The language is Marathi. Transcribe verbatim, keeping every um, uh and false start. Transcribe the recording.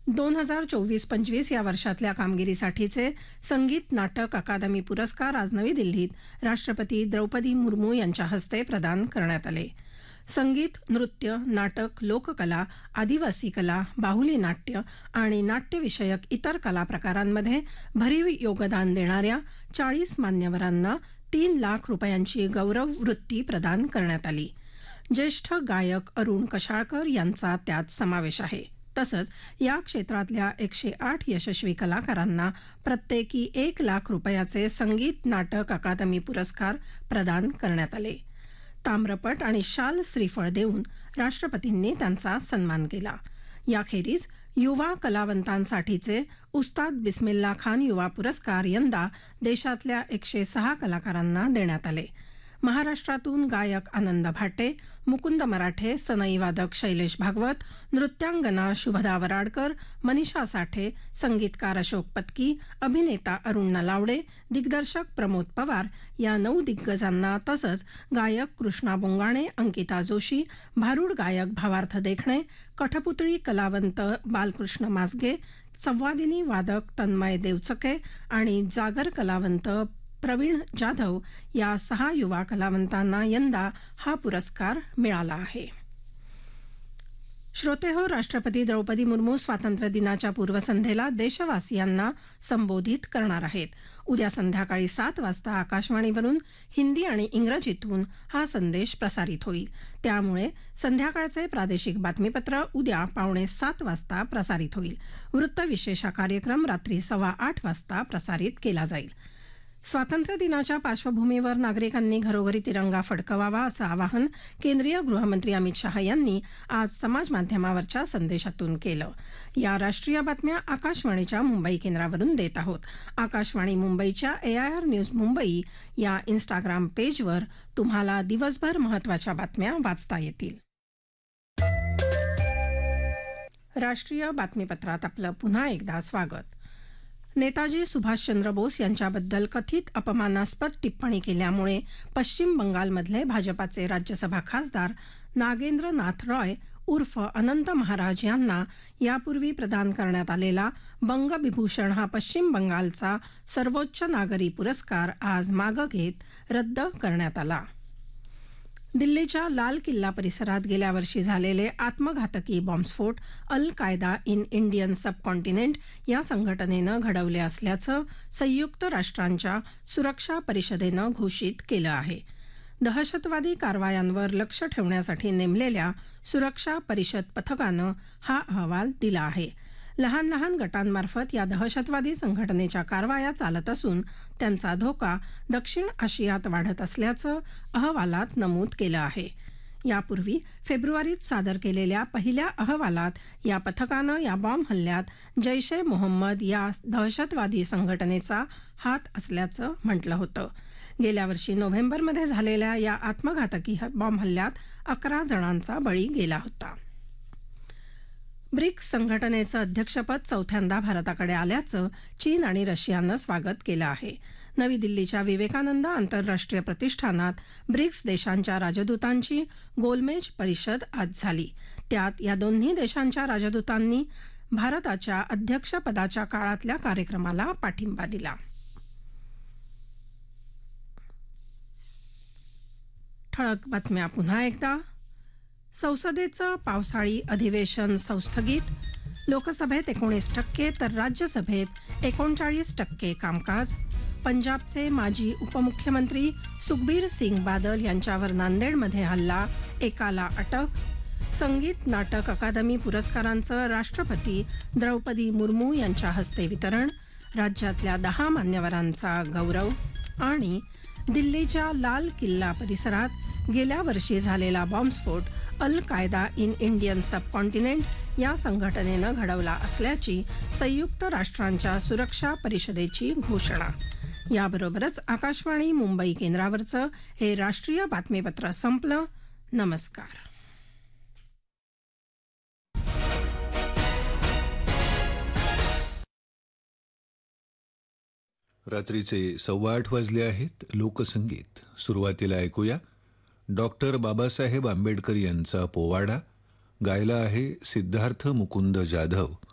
दोन हजार चोवीस पंचवीस या वर्षातल्या कामगिरीसाठीचे संगीत नाटक अकादमी पुरस्कार आज नवी दिल्लीत राष्ट्रपती द्रौपदी मुर्मू यांच्या हस्ते प्रदान करण्यात आले. संगीत, नृत्य, नाटक, लोककला, आदिवासी कला, बाहुली नाट्य आणि नाट्यविषयक इतर कला प्रकारांमध्ये भरीव योगदान देणाऱ्या चाळीस मान्यवरांना तीन लाख रुपयांची गौरव वृत्ती प्रदान करण्यात आली. ज्येष्ठ गायक अरुण कशाळकर यांचा त्यात समावेश आहे. तसंच या क्षेत्रातल्या एकशे आठ यशस्वी कलाकारांना प्रत्येकी एक लाख रुपयाचे संगीत नाटक अकादमी पुरस्कार प्रदान करण्यात आले. ताम्रपट आणि शाल श्रीफळ देऊन राष्ट्रपतींनी त्यांचा सन्मान केला. याखेरीज युवा कलावंतांसाठीचे उस्ताद बिस्मिल्ला खान युवा पुरस्कार यंदा देशातल्या एकशे सहा कलाकारांना देण्यात आले. महाराष्ट्रातून गायक आनंद भाटे, मुकुंद मराठे, सनई वादक शैलेश भागवत, नृत्यांगना शुभदा वराडकर, मनीषा साठे, संगीतकार अशोक पत्की, अभिनेता अरुण नलावडे, दिग्दर्शक प्रमोद पवार या नऊ दिग्गजांना तसंच गायक कृष्णा बोंगाणे, अंकिता जोशी, भारूड गायक भावार्थ देखणे, कठपुतळी कलावंत बालकृष्ण मासगे, संवादिनी वादक तन्मय देवचके आणि जागर कलावंत प्रवीण जाधव या सहा युवा कलावंतांना यंदा हा पुरस्कार मिळाला आहे. श्रोतेहो, राष्ट्रपती द्रौपदी मुर्मू स्वातंत्र्य दिनाच्या पूर्वसंध्येला देशवासियांना संबोधित करणार आहेत. उद्या संध्याकाळी सात वाजता आकाशवाणीवरून हिंदी आणि इंग्रजीतून हा संदेश प्रसारित होईल. त्यामुळे संध्याकाळचे प्रादेशिक बातमीपत्र उद्या पावणे सात वाजता प्रसारित होईल. वृत्तविशेष कार्यक्रम रात्री सव्वा आठ वाजता प्रसारित केला जाईल. स्वातंत्र्य दिनाच्या पार्श्वभूमीवर नागरिकांनी घरोघरी तिरंगा फडकवावा असं आवाहन केंद्रीय गृहमंत्री अमित शहा यांनी आज समाजमाध्यमावरच्या संदेशातून केलं. या राष्ट्रीय बातम्या आकाशवाणीच्या मुंबई केंद्रावरून देत आहोत. आकाशवाणी मुंबईच्या एआयआर न्यूज मुंबई या इन्स्टाग्राम पेजवर तुम्हाला दिवसभर महत्त्वाच्या बातम्या वाचता येतील. राष्ट्रीय बातमीपत्रात आपलं पुन्हा एकदा स्वागत. नेताजी सुभाषचंद्र बोस यांच्याबद्दल कथित अपमानास्पद टिप्पणी केल्यामुळे पश्चिम बंगालमधले भाजपाचे राज्यसभा खासदार नागेंद्र नाथ रॉय उर्फ अनंत महाराज यांना यापूर्वी प्रदान करण्यात आलेला बंगविभूषण हा पश्चिम बंगालचा सर्वोच्च नागरी पुरस्कार आज मागं घेत रद्द करण्यात आला. दिल्लीच्या लाल किल्ला परिसरात गेल्या वर्षी झालेले आत्मघातकी बॉम्बस्फोट अल कायदा इन इंडियन सबकॉन्टिनेंट या संघटनेनं घडवले असल्याचं संयुक्त राष्ट्रांच्या सुरक्षा परिषदेनं घोषित केलं आहे. दहशतवादी कारवायांवर लक्ष ठेवण्यासाठी नेमलेल्या सुरक्षा परिषद पथकानं हा अहवाल दिला आहे. लहान लहान गटांमार्फत या दहशतवादी संघटनेच्या कारवाया चालत असून त्यांचा धोका दक्षिण आशियात वाढत असल्याचं अहवालात नमूद केलं आहे. यापूर्वी फेब्रुवारीत सादर केलेल्या पहिल्या अहवालात या पथकानं या बॉम्ब हल्ल्यात जैश ए मोहम्मद या दहशतवादी संघटनेचा हात असल्याचं म्हटलं होतं. गेल्या वर्षी नोव्हेंबरमध्ये झालेल्या या आत्मघातकी बॉम्ब हल्ल्यात अकरा जणांचा बळी गेला होता. ब्रिक्स संघटनेचं अध्यक्षपद चौथ्यांदा भारताकडे आल्याचं चीन आणि रशियानं स्वागत केलं आहे. नवी दिल्लीच्या विवेकानंद आंतरराष्ट्रीय प्रतिष्ठानात ब्रिक्स देशांच्या राजदूतांची गोलमेज परिषद आज झाली. त्यात या दोन्ही देशांच्या राजदूतांनी भारताच्या अध्यक्षपदाच्या काळातल्या कार्यक्रमाला पाठिंबा दिला. ठळक बातम्या पुन्हा एकदा. संसदेचं पावसाळी अधिवेशन संस्थगित. लोकसभेत एकोणीस टक्के तर राज्यसभेत एकोणचाळीस टक्के कामकाज. पंजाबचे माजी उपमुख्यमंत्री सुखबीर सिंग बादल यांच्यावर नांदेडमध्ये हल्ला, एकाला अटक. संगीत नाटक अकादमी पुरस्कारांचं राष्ट्रपती द्रौपदी मुर्मू यांच्या हस्ते वितरण. राज्यातल्या दहा मान्यवरांचा गौरव. आणि दिल्लीच्या लाल किल्ला परिसरात गेल्या वर्षी झालेला बॉम्बस्फोट अल कायदा इन इंडियन सबकॉन्टिनेंट या संघटनेनं घडवला असल्याची संयुक्त राष्ट्रांच्या सुरक्षा परिषदेची घोषणा. याबरोबरच आकाशवाणी मुंबई केंद्रावरचं हे राष्ट्रीय बातमीपत्र संपलं. नमस्कार. रात्रीचे सव्वा आठ वाजले आहेत. लोकसंगीत सुरुवातीला ऐकूया. डॉक्टर बाबासाहेब आंबेडकर यांचा पोवाडा गायला आहे सिद्धार्थ मुकुंद जाधव.